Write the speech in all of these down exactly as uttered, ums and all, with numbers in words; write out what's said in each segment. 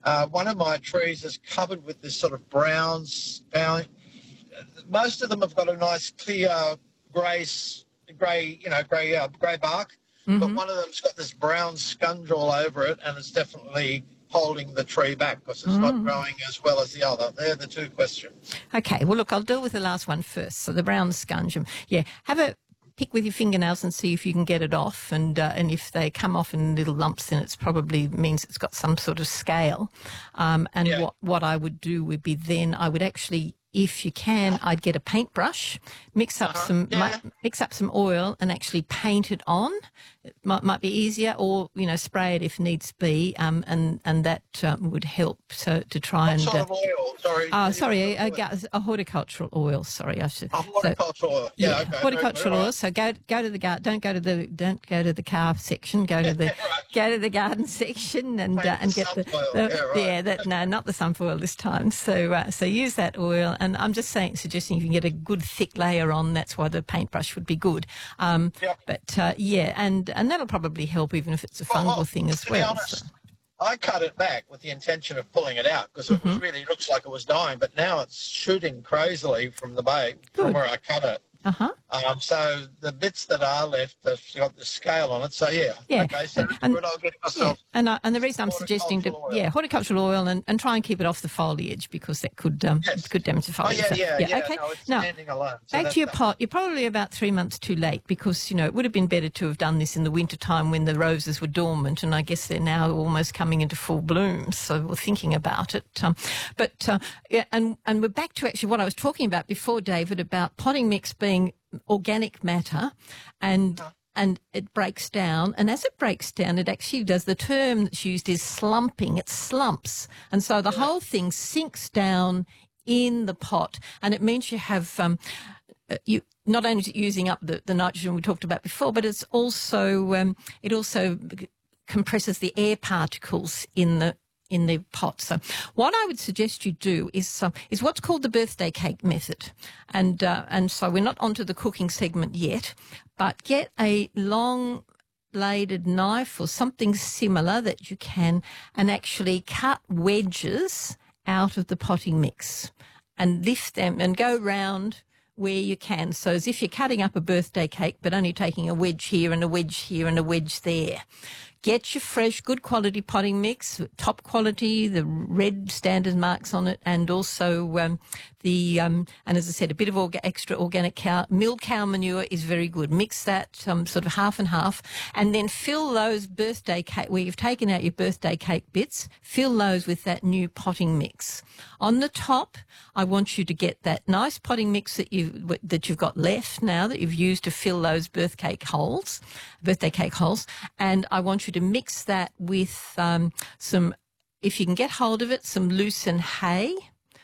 Uh, one of my trees is covered with this sort of brown, brown. Most of them have got a nice clear grey, grey, you know, grey, uh, grey bark. Mm-hmm. But one of them's got this brown scunge all over it, and it's definitely holding the tree back because it's mm. not growing as well as the other. They're the two questions. Okay, well, look, I'll deal with the last one first. So the brown scunge, yeah, have a pick with your fingernails and see if you can get it off, and uh, and if they come off in little lumps, then it's probably means it's got some sort of scale. Um, and yeah. what, what I would do would be then I would actually, if you can, I'd get a paintbrush, mix up uh-huh. some yeah. mix up some oil and actually paint it on. It might, might be easier, or you know, spray it if needs be, um, and and that um, would help. So to try what and sort uh, of oil? Sorry, oh, sorry, a, a, a horticultural oil. Sorry, I should. A horticultural so, oil. Yeah, yeah okay. Horticultural right. oil. So go go to the gar- Don't go to the don't go to the car section. Go to the right. go to the garden section and uh, and get the, the yeah, right. yeah that no not the sunfoil this time. So uh, so use that oil. And I'm just saying, suggesting if you can get a good thick layer on, that's why the paintbrush would be good. Um, yep. But uh, yeah, and and that'll probably help, even if it's a fungal well, well, thing as to well. Be honest, so. I cut it back with the intention of pulling it out because it mm-hmm. was really looks like it was dying, but now it's shooting crazily from the bait good. From where I cut it. Uh-huh. Um, so the bits that are left have got the scale on it. So yeah, yeah. okay. So and, good. I'll get myself. Yeah. And uh, and the reason I'm suggesting to oil. yeah horticultural oil and, and try and keep it off the foliage because that could um yes. could damage the foliage. Oh yeah, so, yeah, yeah. Okay. No, it's now standing alone. So back to your pot. You're probably about three months too late because you know it would have been better to have done this in the winter time when the roses were dormant, and I guess they're now almost coming into full bloom. So we're thinking about it. Um, but uh, yeah, and and we're back to actually what I was talking about before, David, about potting mix being organic matter, and and it breaks down, and as it breaks down it actually does, the term that's used is slumping. It slumps, and so the yeah. whole thing sinks down in the pot, and it means you have um you not only using up the, the nitrogen we talked about before, but it's also um it also compresses the air particles in the in the pot. So what I would suggest you do is um, is what's called the birthday cake method. And uh, and so we're not onto the cooking segment yet, but get a long bladed knife or something similar that you can and actually cut wedges out of the potting mix and lift them and go round where you can. So as if you're cutting up a birthday cake but only taking a wedge here and a wedge here and a wedge there. Get your fresh, good quality potting mix, top quality, the red standard marks on it, and also um, the, um, and as I said, a bit of orga- extra organic cow, milk cow manure is very good. Mix that um, sort of half and half, and then fill those birthday cake, where you've taken out your birthday cake bits, fill those with that new potting mix. On the top, I want you to get that nice potting mix that you that you've got left now that you've used to fill those birth cake holes, birthday cake holes, and I want you to mix that with um, some, if you can get hold of it, some lucerne hay,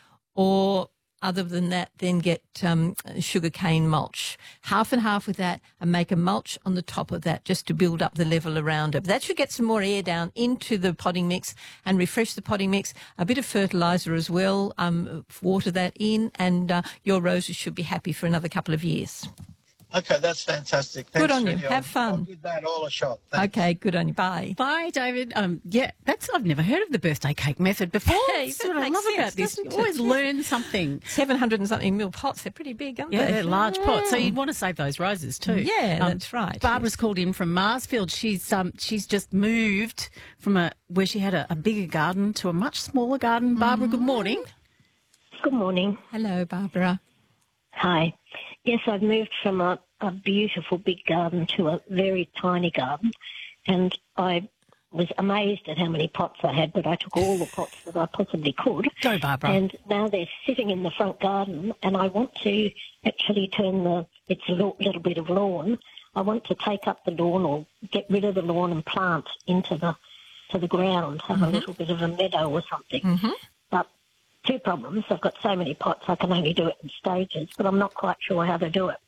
or other than that, then get um, sugarcane mulch. Half and half with that, and make a mulch on the top of that just to build up the level around it. That should get some more air down into the potting mix and refresh the potting mix. A bit of fertiliser as well, um, water that in, and uh, your roses should be happy for another couple of years. Okay, that's fantastic. Thanks, good on you. Judy. Have I'll, fun. I'll give that all a shot. Thanks. Okay, good on you. Bye. Bye, David. Um, yeah, that's I've never heard of the birthday cake method before. Hey, that's what I love sense, about this. You it? always learn something. Seven hundred and something mil pots. They're pretty big, aren't yeah, they? They're large yeah. pots. So you'd want to save those roses too. Yeah, um, that's right. Barbara's yes. called in from Marsfield. She's um she's just moved from a where she had a, a bigger garden to a much smaller garden. Barbara, mm-hmm. good morning. Good morning. Hello, Barbara. Hi. Yes, I've moved from a, a beautiful big garden to a very tiny garden, and I was amazed at how many pots I had, but I took all the pots that I possibly could. Go, Barbara. And now they're sitting in the front garden, and I want to actually turn the, it's a little bit of lawn, I want to take up the lawn or get rid of the lawn and plant into the to the ground, have mm-hmm. a little bit of a meadow or something. Mm-hmm. But two problems. I've got so many pots I can only do it in stages, but I'm not quite sure how to do it.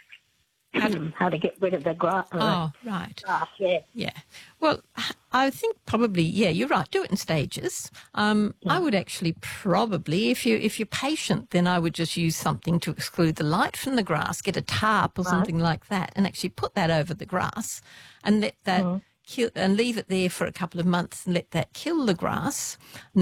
How to, how to get rid of the gra- uh, oh, right. grass, yeah. Yeah. Well, I think probably, yeah, you're right. Do it in stages. Um, yeah. I would actually probably, if, you, if you're patient, then I would just use something to exclude the light from the grass, get a tarp or right. something like that, and actually put that over the grass and let that... Mm. Kill, and leave it there for a couple of months and let that kill the grass.